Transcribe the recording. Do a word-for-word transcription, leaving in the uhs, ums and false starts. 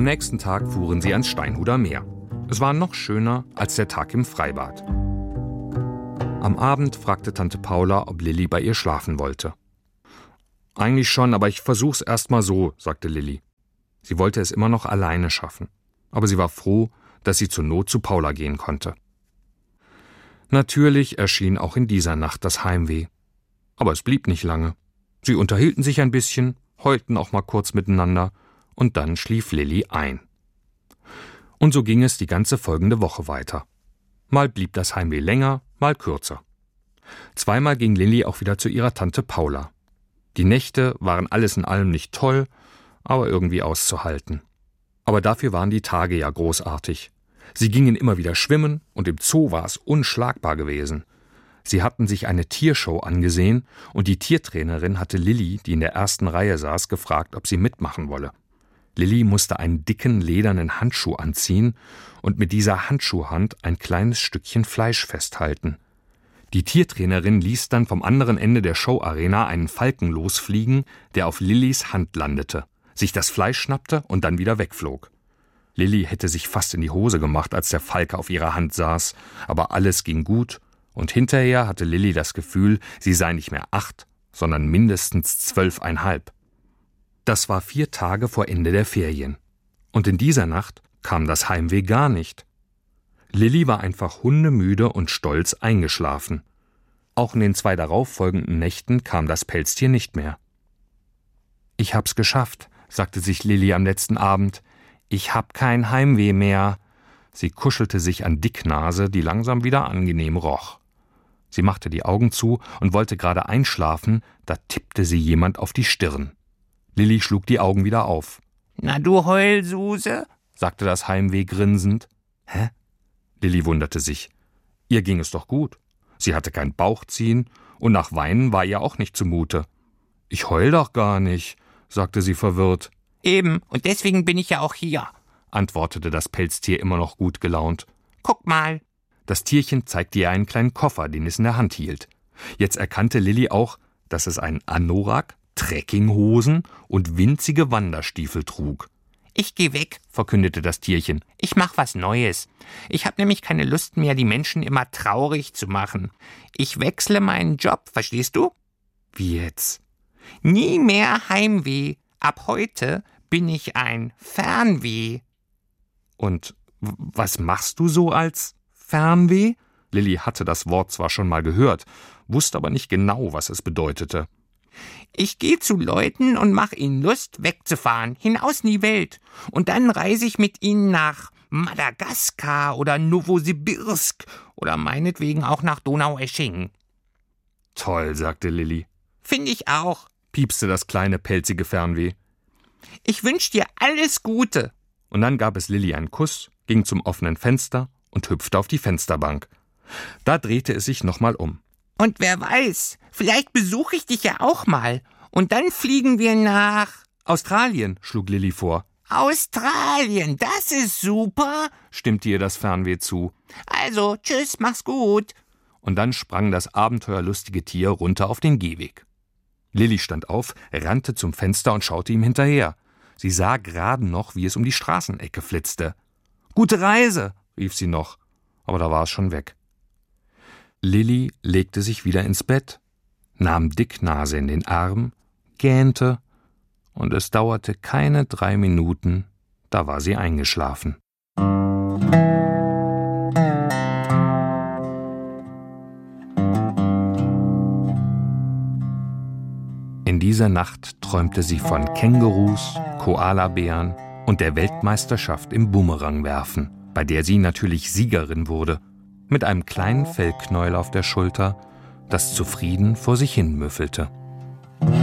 Am nächsten Tag fuhren sie ans Steinhuder Meer. Es war noch schöner als der Tag im Freibad. Am Abend fragte Tante Paula, ob Lilli bei ihr schlafen wollte. »Eigentlich schon, aber ich versuch's erst mal so«, sagte Lilli. Sie wollte es immer noch alleine schaffen, aber sie war froh, dass sie zur Not zu Paula gehen konnte. Natürlich erschien auch in dieser Nacht das Heimweh. Aber es blieb nicht lange. Sie unterhielten sich ein bisschen, heulten auch mal kurz miteinander, und dann schlief Lilli ein. Und so ging es die ganze folgende Woche weiter. Mal blieb das Heimweh länger, mal kürzer. Zweimal ging Lilli auch wieder zu ihrer Tante Paula. Die Nächte waren alles in allem nicht toll, aber irgendwie auszuhalten. Aber dafür waren die Tage ja großartig. Sie gingen immer wieder schwimmen und im Zoo war es unschlagbar gewesen. Sie hatten sich eine Tiershow angesehen und die Tiertrainerin hatte Lilli, die in der ersten Reihe saß, gefragt, ob sie mitmachen wolle. Lilli musste einen dicken, ledernen Handschuh anziehen und mit dieser Handschuhhand ein kleines Stückchen Fleisch festhalten. Die Tiertrainerin ließ dann vom anderen Ende der Showarena einen Falken losfliegen, der auf Lillis Hand landete, sich das Fleisch schnappte und dann wieder wegflog. Lilli hätte sich fast in die Hose gemacht, als der Falke auf ihrer Hand saß, aber alles ging gut, und hinterher hatte Lilli das Gefühl, sie sei nicht mehr acht, sondern mindestens zwölfeinhalb. Das war vier Tage vor Ende der Ferien. Und in dieser Nacht kam das Heimweh gar nicht. Lilli war einfach hundemüde und stolz eingeschlafen. Auch in den zwei darauffolgenden Nächten kam das Pelztier nicht mehr. »Ich hab's geschafft«, sagte sich Lilli am letzten Abend. »Ich hab kein Heimweh mehr.« Sie kuschelte sich an Dicknase, die langsam wieder angenehm roch. Sie machte die Augen zu und wollte gerade einschlafen, da tippte sie jemand auf die Stirn. Lilli schlug die Augen wieder auf. »Na du Heulsuse«, sagte das Heimweh grinsend. »Hä?« Lilli wunderte sich. Ihr ging es doch gut. Sie hatte kein Bauchziehen und nach Weinen war ihr auch nicht zumute. »Ich heul doch gar nicht«, sagte sie verwirrt. »Eben, und deswegen bin ich ja auch hier«, antwortete das Pelztier immer noch gut gelaunt. »Guck mal.« Das Tierchen zeigte ihr einen kleinen Koffer, den es in der Hand hielt. Jetzt erkannte Lilli auch, dass es einen Anorak, Trekkinghosen und winzige Wanderstiefel trug. »Ich geh weg«, verkündete das Tierchen. »Ich mach was Neues. Ich hab nämlich keine Lust mehr, die Menschen immer traurig zu machen. Ich wechsle meinen Job, verstehst du?« »Wie jetzt?« »Nie mehr Heimweh. Ab heute bin ich ein Fernweh.« »Und was machst du so als Fernweh?« Lilli hatte das Wort zwar schon mal gehört, wusste aber nicht genau, was es bedeutete. »Ich gehe zu Leuten und mache ihnen Lust, wegzufahren, hinaus in die Welt. Und dann reise ich mit ihnen nach Madagaskar oder Novosibirsk oder meinetwegen auch nach Donaueschingen.« »Toll«, sagte Lilli. »Finde ich auch«, piepste das kleine, pelzige Fernweh. »Ich wünsch dir alles Gute.« Und dann gab es Lilli einen Kuss, ging zum offenen Fenster und hüpfte auf die Fensterbank. Da drehte es sich nochmal um. »Und wer weiß, vielleicht besuche ich dich ja auch mal. Und dann fliegen wir nach...« »Australien«, schlug Lilli vor. »Australien, das ist super«, stimmte ihr das Fernweh zu. »Also, tschüss, mach's gut.« Und dann sprang das abenteuerlustige Tier runter auf den Gehweg. Lilli stand auf, rannte zum Fenster und schaute ihm hinterher. Sie sah gerade noch, wie es um die Straßenecke flitzte. »Gute Reise«, rief sie noch, aber da war es schon weg. Lilli legte sich wieder ins Bett, nahm Dicknase in den Arm, gähnte, und es dauerte keine drei Minuten, da war sie eingeschlafen. In dieser Nacht träumte sie von Kängurus, Koalabären und der Weltmeisterschaft im Bumerangwerfen, bei der sie natürlich Siegerin wurde, mit einem kleinen Fellknäuel auf der Schulter, das zufrieden vor sich hin müffelte.